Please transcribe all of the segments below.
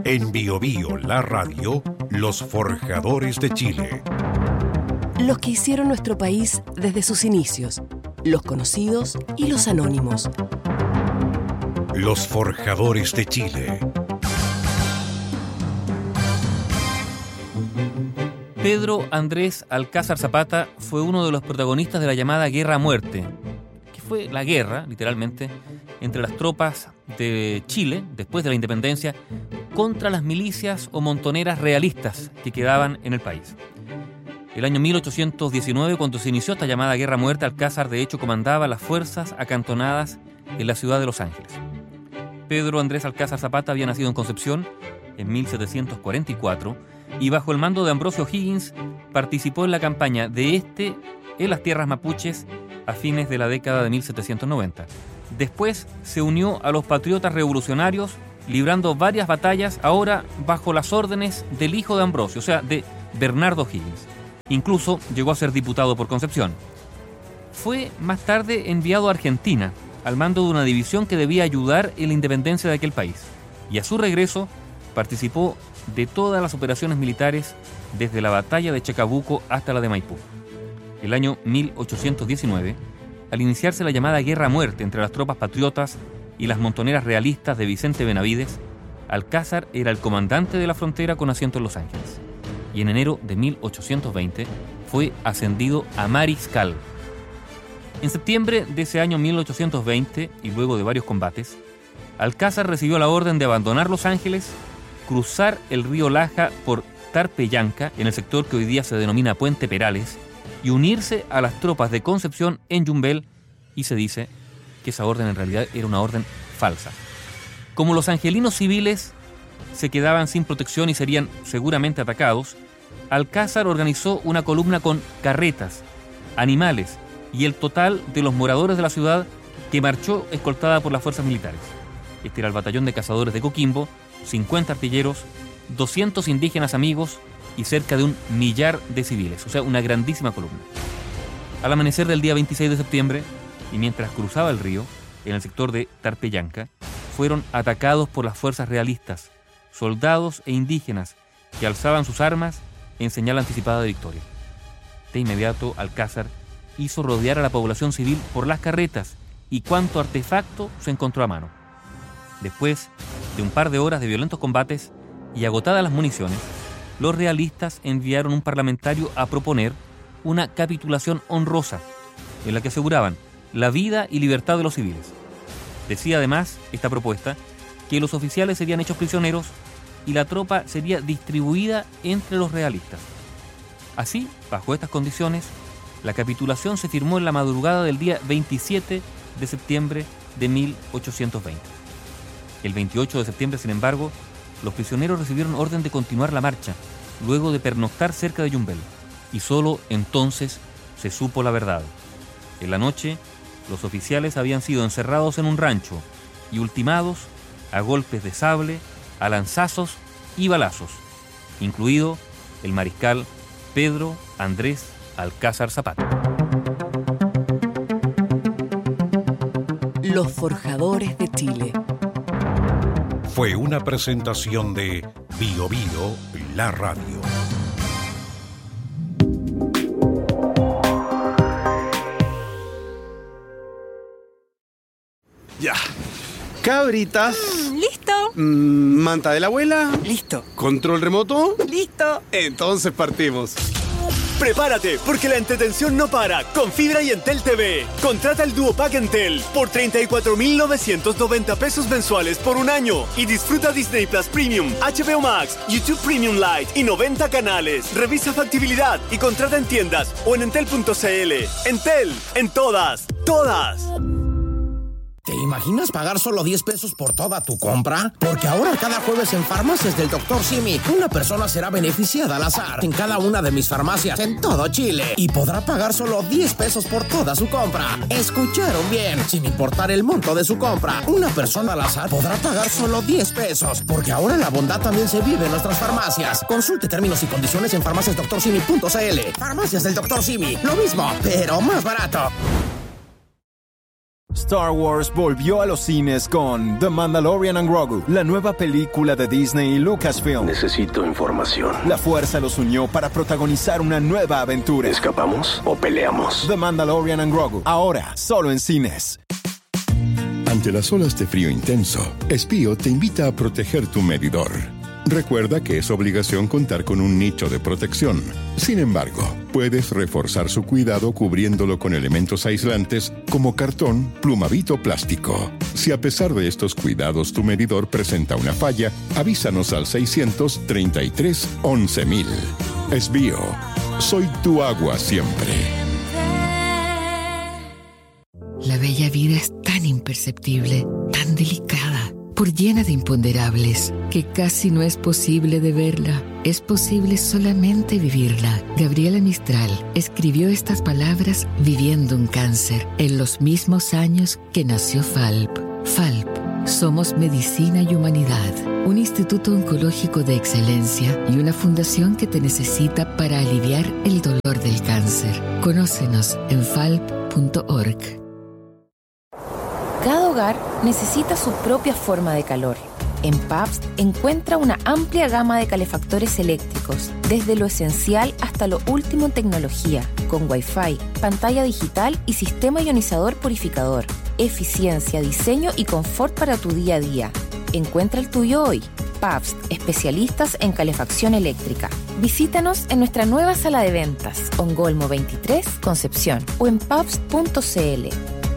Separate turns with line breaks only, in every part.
En Bio Bio, la radio, los forjadores de Chile.
Los que hicieron nuestro país desde sus inicios, los conocidos y los anónimos.
Los forjadores de Chile.
Pedro Andrés Alcázar Zapata fue uno de los protagonistas de la llamada Guerra a Muerte, que fue la guerra, literalmente, entre las tropas de Chile, después de la independencia, contra las milicias o montoneras realistas que quedaban en el país. El año 1819, cuando se inició esta llamada Guerra a Muerte, Alcázar de hecho comandaba las fuerzas acantonadas en la ciudad de Los Ángeles. Pedro Andrés Alcázar Zapata había nacido en Concepción en 1744 y bajo el mando de Ambrosio O'Higgins participó en la campaña de Este en las tierras mapuches a fines de la década de 1790. Después se unió a los patriotas revolucionarios, librando varias batallas, ahora bajo las órdenes del hijo de Ambrosio, o sea, de Bernardo O'Higgins. Incluso llegó a ser diputado por Concepción. Fue más tarde enviado a Argentina, al mando de una división que debía ayudar en la independencia de aquel país. Y a su regreso participó de todas las operaciones militares desde la batalla de Chacabuco hasta la de Maipú. El año 1819, al iniciarse la llamada Guerra a Muerte entre las tropas patriotas y las montoneras realistas de Vicente Benavides, Alcázar era el comandante de la frontera con asiento en Los Ángeles. Y en enero de 1820 fue ascendido a mariscal. En septiembre de ese año 1820, y luego de varios combates, Alcázar recibió la orden de abandonar Los Ángeles, cruzar el río Laja por Tarpeyanca, en el sector que hoy día se denomina Puente Perales, y unirse a las tropas de Concepción en Yumbel, y se dice que esa orden en realidad era una orden falsa. Como los angelinos civiles se quedaban sin protección y serían seguramente atacados, Alcázar organizó una columna con carretas, animales y el total de los moradores de la ciudad que marchó escoltada por las fuerzas militares. Este era el batallón de cazadores de Coquimbo, 50 artilleros, 200 indígenas amigos y cerca de 1.000.000 de civiles, o sea, una grandísima columna. Al amanecer del día 26 de septiembre, y mientras cruzaba el río, en el sector de Tarpeyanca, fueron atacados por las fuerzas realistas, soldados e indígenas que alzaban sus armas en señal anticipada de victoria. De inmediato, Alcázar hizo rodear a la población civil por las carretas y cuanto artefacto se encontró a mano. Después de un par de horas de violentos combates y agotadas las municiones, los realistas enviaron un parlamentario a proponer una capitulación honrosa, en la que aseguraban la vida y libertad de los civiles. Decía además esta propuesta que los oficiales serían hechos prisioneros y la tropa sería distribuida entre los realistas. Así, bajo estas condiciones, la capitulación se firmó en la madrugada del día 27 de septiembre de 1820. El 28 de septiembre, sin embargo, los prisioneros recibieron orden de continuar la marcha, luego de pernoctar cerca de Yumbel, y solo entonces se supo la verdad. En la noche, los oficiales habían sido encerrados en un rancho y ultimados a golpes de sable, a lanzazos y balazos, incluido el mariscal Pedro Andrés Alcázar Zapata.
Los forjadores de Chile.
Fue una presentación de Bio Bio, la radio.
Ya. Cabritas.
¿Listo?
Manta de la abuela.
Listo.
Control remoto.
Listo.
Entonces partimos.
Prepárate, porque la entretención no para con Fibra y Entel TV. Contrata el Duo Pack Entel por 34,990 pesos mensuales por un año y disfruta Disney Plus Premium, HBO Max, YouTube Premium Lite y 90 canales. Revisa factibilidad y contrata en tiendas o en entel.cl. Entel, en todas.
¿Te imaginas pagar solo 10 pesos por toda tu compra? Porque ahora cada jueves en Farmacias del Dr. Simi, una persona será beneficiada al azar en cada una de mis farmacias en todo Chile y podrá pagar solo 10 pesos por toda su compra. ¿Escucharon bien? Sin importar el monto de su compra, una persona al azar podrá pagar solo 10 pesos. Porque ahora la bondad también se vive en nuestras farmacias. Consulte términos y condiciones en farmaciasdrsimi.cl. Farmacias del Dr. Simi, lo mismo, pero más barato.
Star Wars volvió a los cines con The Mandalorian and Grogu, la nueva película de Disney y Lucasfilm.
Necesito información.
La fuerza los unió para protagonizar una nueva aventura.
¿Escapamos o peleamos?
The Mandalorian and Grogu, ahora solo en cines.
Ante las olas de frío intenso, Espío te invita a proteger tu medidor. Recuerda que es obligación contar con un nicho de protección. Sin embargo, puedes reforzar su cuidado cubriéndolo con elementos aislantes como cartón, plumavit o plástico. Si a pesar de estos cuidados tu medidor presenta una falla, avísanos al 633-11,000. Espío, soy tu agua siempre.
La bella vida es tan imperceptible, tan delicada, por llena de imponderables, que casi no es posible de verla. Es posible solamente vivirla. Gabriela Mistral escribió estas palabras viviendo un cáncer en los mismos años que nació FALP. FALP. Somos Medicina y Humanidad, un instituto oncológico de excelencia y una fundación que te necesita para aliviar el dolor del cáncer. Conócenos en falp.org.
Cada hogar necesita su propia forma de calor. En Pabst encuentra una amplia gama de calefactores eléctricos, desde lo esencial hasta lo último en tecnología, con Wi-Fi, pantalla digital y sistema ionizador purificador. Eficiencia, diseño y confort para tu día a día. Encuentra el tuyo hoy. Pabst, especialistas en calefacción eléctrica. Visítanos en nuestra nueva sala de ventas, Ongolmo 23, Concepción, o en pabst.cl.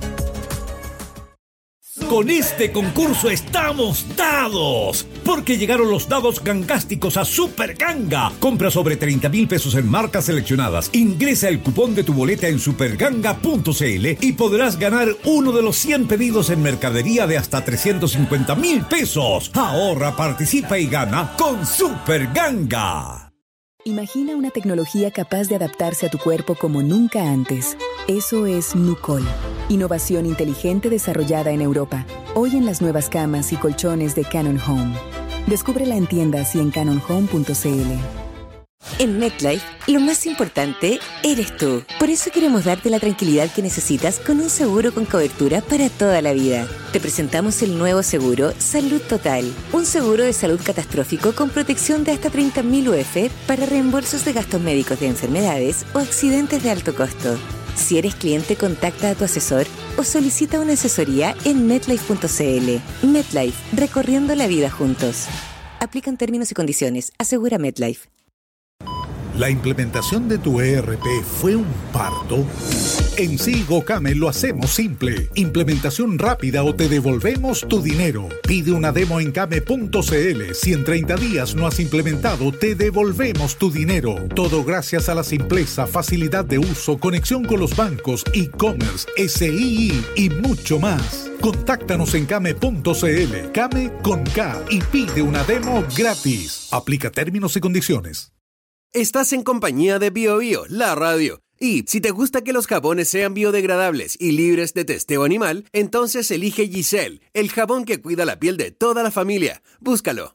Con este concurso estamos dados, porque llegaron los dados gangásticos a Super Ganga. Compra sobre 30,000 pesos en marcas seleccionadas. Ingresa el cupón de tu boleta en superganga.cl y podrás ganar uno de los 100 pedidos en mercadería de hasta 350,000 pesos. Ahorra, participa y gana con Super Ganga.
Imagina una tecnología capaz de adaptarse a tu cuerpo como nunca antes. Eso es Nucol. Innovación inteligente desarrollada en Europa. Hoy en las nuevas camas y colchones de Cannon Home. Descúbrela en tiendas y en cannonhome.cl.
En MetLife, lo más importante eres tú. Por eso queremos darte la tranquilidad que necesitas con un seguro con cobertura para toda la vida. Te presentamos el nuevo seguro Salud Total. Un seguro de salud catastrófico con protección de hasta 30,000 UF para reembolsos de gastos médicos de enfermedades o accidentes de alto costo. Si eres cliente, contacta a tu asesor o solicita una asesoría en MetLife.cl. MetLife, recorriendo la vida juntos. Aplican términos y condiciones. Asegura MetLife.
¿La implementación de tu ERP fue un parto? En Silgocame lo hacemos simple. Implementación rápida o te devolvemos tu dinero. Pide una demo en came.cl. Si en 30 días no has implementado, te devolvemos tu dinero. Todo gracias a la simpleza, facilidad de uso, conexión con los bancos, e-commerce, SII y mucho más. Contáctanos en came.cl. Came con K y pide una demo gratis. Aplica términos y condiciones.
Estás en compañía de BioBio, la radio. Y si te gusta que los jabones sean biodegradables y libres de testeo animal, entonces elige Giselle, el jabón que cuida la piel de toda la familia. Búscalo.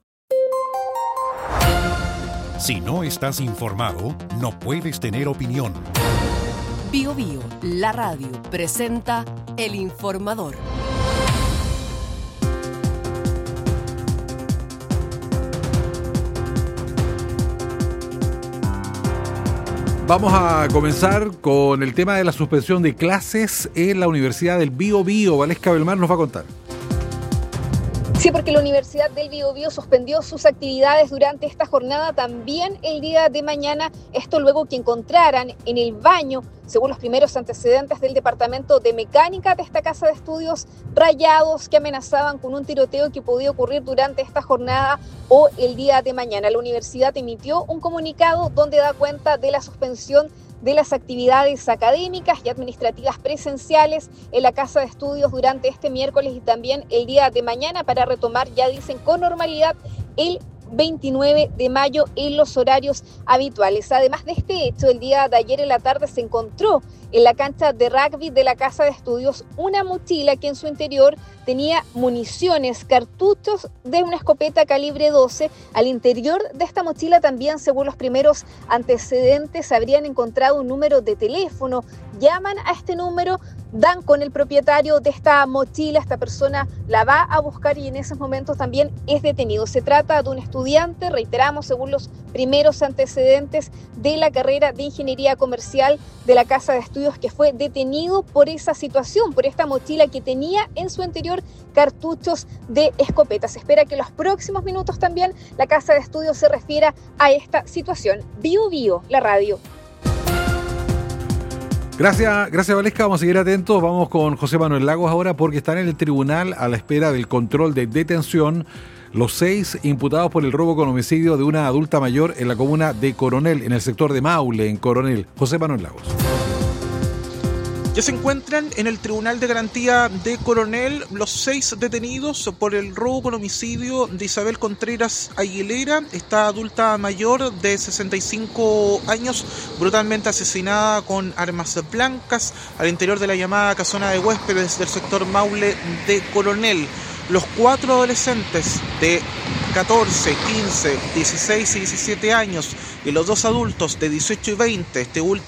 Si no estás informado, no puedes tener opinión.
BioBio, la radio, presenta El Informador.
Vamos a comenzar con el tema de la suspensión de clases en la Universidad del Biobío. Valesca Belmar nos va a contar.
Sí, porque la Universidad del Biobío suspendió sus actividades durante esta jornada, también el día de mañana. Esto luego que encontraran en el baño, según los primeros antecedentes del Departamento de Mecánica de esta casa de estudios, rayados que amenazaban con un tiroteo que podía ocurrir durante esta jornada o el día de mañana. La universidad emitió un comunicado donde da cuenta de la suspensión de las actividades académicas y administrativas presenciales en la Casa de Estudios durante este miércoles y también el día de mañana para retomar, ya dicen, con normalidad el 29 de mayo en los horarios habituales. Además de este hecho, el día de ayer en la tarde se encontró en la cancha de rugby de la Casa de Estudios una mochila que en su interior tenía municiones, cartuchos de una escopeta calibre 12. Al interior de esta mochila también, según los primeros antecedentes, habrían encontrado un número de teléfono. Llaman a este número, dan con el propietario de esta mochila, esta persona la va a buscar y en esos momentos también es detenido. Se trata de un estudiante, reiteramos, según los primeros antecedentes de la carrera de Ingeniería Comercial de la Casa de Estudios, que fue detenido por esa situación, por esta mochila que tenía en su interior cartuchos de escopeta. Se espera que en los próximos minutos también la Casa de Estudios se refiera a esta situación. Bio Bio, la radio.
Gracias Valesca, vamos a seguir atentos. Vamos con José Manuel Lagos ahora porque están en el tribunal a la espera del control de detención los 6 imputados por el robo con homicidio de una adulta mayor en la comuna de Coronel, en el sector de Maule, en Coronel. José Manuel Lagos.
Ya se encuentran en el Tribunal de Garantía de Coronel los 6 detenidos por el robo con homicidio de Isabel Contreras Aguilera, esta adulta mayor de 65 años, brutalmente asesinada con armas blancas al interior de la llamada casona de huéspedes del sector Maule de Coronel. Los 4 adolescentes de 14, 15, 16 y 17 años y los 2 adultos de 18 y 20, este último